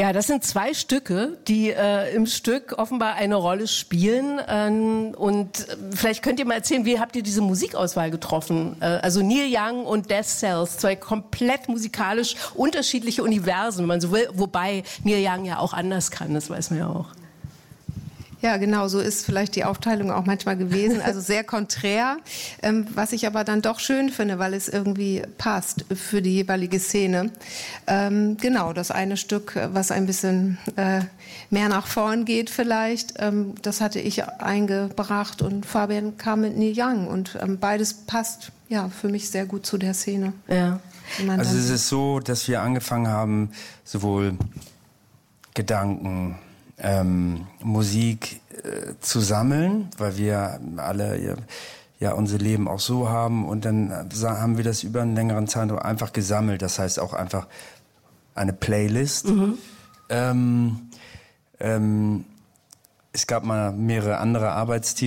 Ja, das sind 2 Stücke, die im Stück offenbar eine Rolle spielen. Und vielleicht könnt ihr mal erzählen, wie habt ihr diese Musikauswahl getroffen? Also Neil Young und Death Cells, 2 komplett musikalisch unterschiedliche Universen, wenn man so will, wobei Neil Young ja auch anders kann, das weiß man ja auch. Ja, genau, so ist vielleicht die Aufteilung auch manchmal gewesen, also sehr konträr, was ich aber dann doch schön finde, weil es irgendwie passt für die jeweilige Szene. Genau, das eine Stück, was ein bisschen mehr nach vorn geht vielleicht, das hatte ich eingebracht und Fabian kam mit Neil Young und beides passt ja für mich sehr gut zu der Szene. Ja. Also es ist so, dass wir angefangen haben, sowohl Gedanken, Musik zu sammeln, weil wir alle ja unser Leben auch so haben, und dann haben wir das über einen längeren Zeitraum einfach gesammelt, das heißt auch einfach eine Playlist. Es gab mal mehrere andere Arbeitstitel.